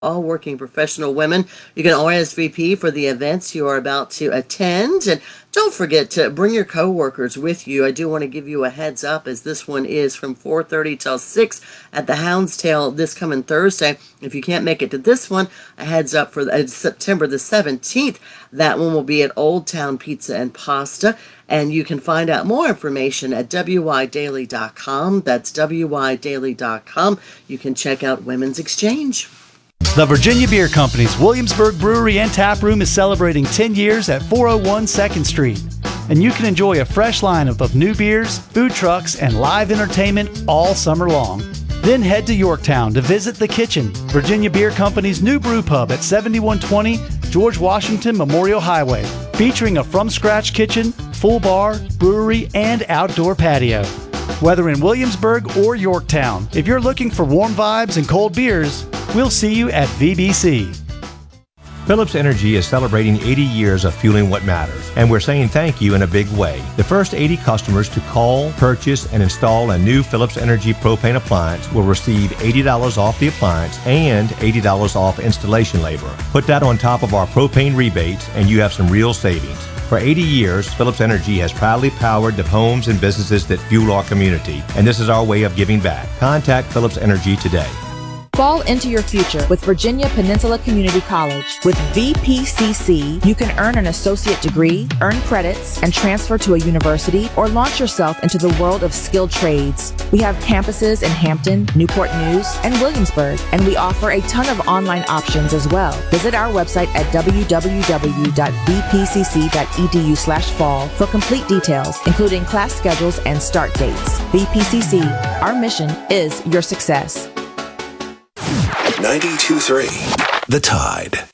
all working professional women. You can RSVP for the events you are about to attend. And don't forget to bring your coworkers with you. I do want to give you a heads up, as this one is from 4:30 till 6 at the Houndstail this coming Thursday. If you can't make it to this one, a heads up for September the 17th. That one will be at Old Town Pizza and Pasta. And you can find out more information at wydaily.com. That's wydaily.com. You can check out Women's Exchange. The Virginia Beer Company's Williamsburg Brewery and Tap Room is celebrating 10 years at 401 2nd Street. And you can enjoy a fresh lineup of new beers, food trucks, and live entertainment all summer long. Then head to Yorktown to visit The Kitchen, Virginia Beer Company's new brew pub at 7120 George Washington Memorial Highway, featuring a from-scratch kitchen, full bar, brewery, and outdoor patio. Whether in Williamsburg or Yorktown, if you're looking for warm vibes and cold beers, we'll see you at VBC. Phillips Energy is celebrating 80 years of fueling what matters, and we're saying thank you in a big way. The first 80 customers to call, purchase, and install a new Phillips Energy propane appliance will receive $80 off the appliance and $80 off installation labor. Put that on top of our propane rebates, and you have some real savings. For 80 years, Phillips Energy has proudly powered the homes and businesses that fuel our community, and this is our way of giving back. Contact Phillips Energy today. Fall into your future with Virginia Peninsula Community College. With VPCC, you can earn an associate degree, earn credits, and transfer to a university or launch yourself into the world of skilled trades. We have campuses in Hampton, Newport News, and Williamsburg, and we offer a ton of online options as well. Visit our website at www.vpcc.edu/fall for complete details, including class schedules and start dates. VPCC, our mission is your success. 92.3 The Tide.